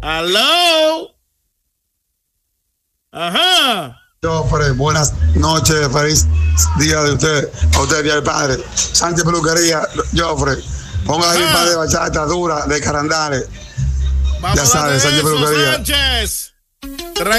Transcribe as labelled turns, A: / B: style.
A: Aló. Ajá.
B: Joffre, buenas noches, feliz día de usted, a usted, día del padre. Sánchez Peluquería, Joffre, ponga ahí un par de bachata dura, de carandales.
A: Vamos
B: ya sabes,
A: a
B: Sánchez
A: eso,
B: Peluquería.
A: Sánchez.